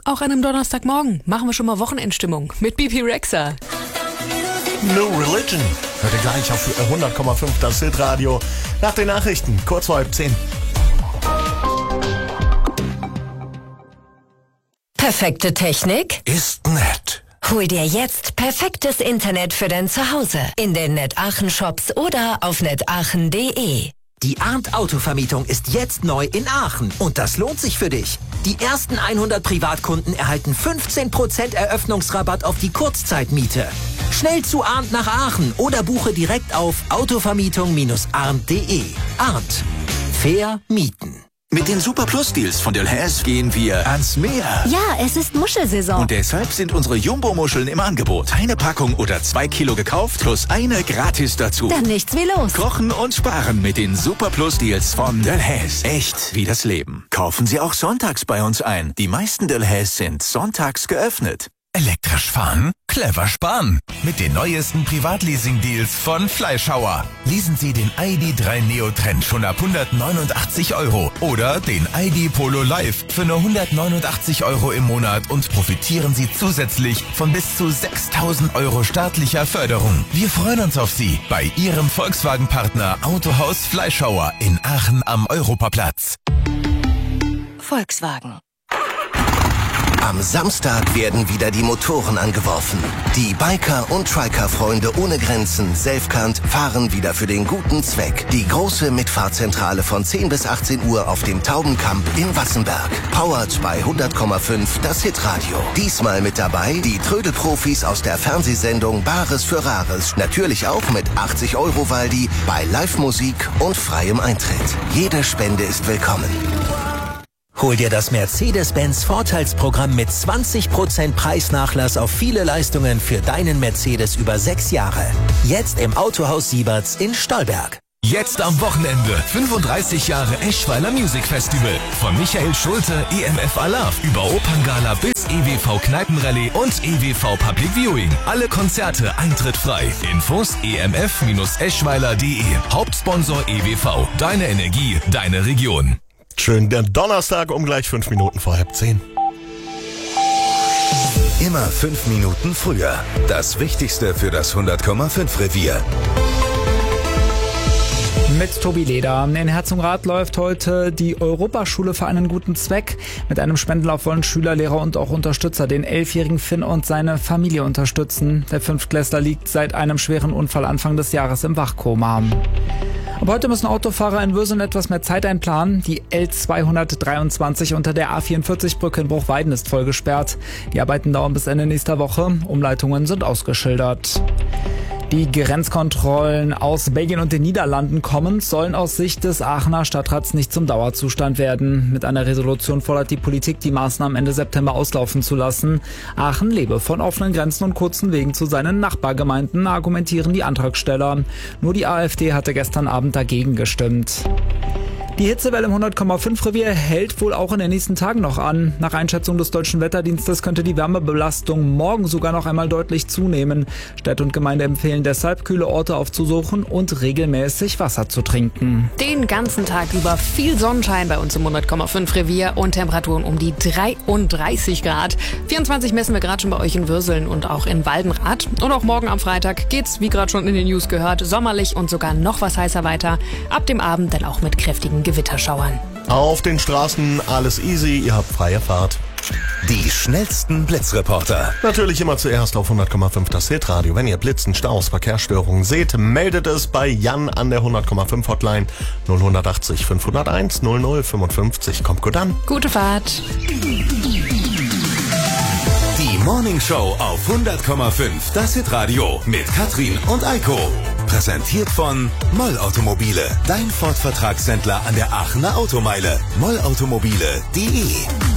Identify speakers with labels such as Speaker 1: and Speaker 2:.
Speaker 1: auch an einem Donnerstagmorgen machen wir schon mal Wochenendstimmung mit Bebe Rexha.
Speaker 2: No Religion. Hört ihr gleich auf 100,5 das Hitradio. Nach den Nachrichten, kurz vor 9:30.
Speaker 3: Perfekte Technik?
Speaker 2: Ist nett.
Speaker 3: Hol dir jetzt perfektes Internet für dein Zuhause in den NetAachen Shops oder auf netaachen.de.
Speaker 4: Die Arndt Autovermietung ist jetzt neu in Aachen und das lohnt sich für dich. Die ersten 100 Privatkunden erhalten 15% Eröffnungsrabatt auf die Kurzzeitmiete. Schnell zu Arndt nach Aachen oder buche direkt auf autovermietung-arndt.de. Arndt. Fair mieten.
Speaker 5: Mit den Super Plus Deals von Delhaize gehen wir ans Meer.
Speaker 6: Ja, es ist Muschelsaison.
Speaker 5: Und deshalb sind unsere Jumbo-Muscheln im Angebot. Eine Packung oder 2 Kilo gekauft, plus eine gratis dazu.
Speaker 6: Dann nichts wie los.
Speaker 5: Kochen und sparen mit den Super Plus Deals von Delhaize. Echt wie das Leben. Kaufen Sie auch sonntags bei uns ein. Die meisten Delhaize sind sonntags geöffnet.
Speaker 7: Elektrisch fahren? Clever sparen. Mit den neuesten Privatleasing-Deals von Fleischhauer. Leasen Sie den ID.3 Neo Trend schon ab 189 € oder den ID Polo Live für nur 189 € im Monat und profitieren Sie zusätzlich von bis zu 6.000 € staatlicher Förderung. Wir freuen uns auf Sie bei Ihrem Volkswagen-Partner Autohaus Fleischhauer in Aachen am Europaplatz.
Speaker 3: Volkswagen.
Speaker 8: Am Samstag werden wieder die Motoren angeworfen. Die Biker- und Triker-Freunde ohne Grenzen, Selfkant, fahren wieder für den guten Zweck. Die große Mitfahrzentrale von 10 bis 18 Uhr auf dem Taubenkamp in Wassenberg. Powered bei 100,5 das Hitradio. Diesmal mit dabei die Trödelprofis aus der Fernsehsendung Bares für Rares. Natürlich auch mit 80 € Waldi bei Live-Musik und freiem Eintritt. Jede Spende ist willkommen.
Speaker 4: Hol dir das Mercedes-Benz Vorteilsprogramm mit 20% Preisnachlass auf viele Leistungen für deinen Mercedes über 6 Jahre. Jetzt im Autohaus Sieberts in Stolberg.
Speaker 7: Jetzt am Wochenende 35 Jahre Eschweiler Music Festival. Von Michael Schulte, EMF Alaf über Operngala bis EWV Kneipenrallye und EWV Public Viewing. Alle Konzerte eintrittfrei. Infos emf-eschweiler.de. Hauptsponsor EWV. Deine Energie, deine Region.
Speaker 2: Schön, der Donnerstag um gleich 5 Minuten vor 9:30.
Speaker 9: Immer 5 Minuten früher. Das Wichtigste für das 100,5 Revier.
Speaker 10: Mit Tobi Leder. In Herzogenrath läuft heute die Europaschule für einen guten Zweck. Mit einem Spendenlauf wollen Schüler, Lehrer und auch Unterstützer den 11-jährigen Finn und seine Familie unterstützen. Der Fünftklässler liegt seit einem schweren Unfall Anfang des Jahres im Wachkoma. Aber heute müssen Autofahrer in Würseln etwas mehr Zeit einplanen. Die L223 unter der A44-Brücke in Bruchweiden ist voll gesperrt. Die Arbeiten dauern bis Ende nächster Woche. Umleitungen sind ausgeschildert. Die Grenzkontrollen aus Belgien und den Niederlanden kommend sollen aus Sicht des Aachener Stadtrats nicht zum Dauerzustand werden. Mit einer Resolution fordert die Politik, die Maßnahmen Ende September auslaufen zu lassen. Aachen lebe von offenen Grenzen und kurzen Wegen zu seinen Nachbargemeinden, argumentieren die Antragsteller. Nur die AfD hatte gestern Abend dagegen gestimmt. Die Hitzewelle im 100,5 Revier hält wohl auch in den nächsten Tagen noch an. Nach Einschätzung des Deutschen Wetterdienstes könnte die Wärmebelastung morgen sogar noch einmal deutlich zunehmen. Städte und Gemeinde empfehlen deshalb, kühle Orte aufzusuchen und regelmäßig Wasser zu trinken.
Speaker 1: Den ganzen Tag über viel Sonnenschein bei uns im 100,5 Revier und Temperaturen um die 33 Grad. 24 messen wir gerade schon bei euch in Würseln und auch in Waldenrath. Und auch morgen am Freitag geht's, wie gerade schon in den News gehört, sommerlich und sogar noch was heißer weiter. Ab dem Abend dann auch mit kräftigen Gewitterschauern.
Speaker 2: Auf den Straßen alles easy, ihr habt freie Fahrt.
Speaker 9: Die schnellsten Blitzreporter.
Speaker 2: Natürlich immer zuerst auf 100,5 das Hitradio. Wenn ihr Blitzen, Staus, Verkehrsstörungen seht, meldet es bei Jan an der 100,5 Hotline 0180 501 0055. Kommt gut an.
Speaker 1: Gute Fahrt.
Speaker 9: Die Morning Show auf 100,5 das Hitradio mit Katrin und Eiko. Präsentiert von Moll Automobile, dein Ford-Vertragshändler an der Aachener Automeile. mollautomobile.de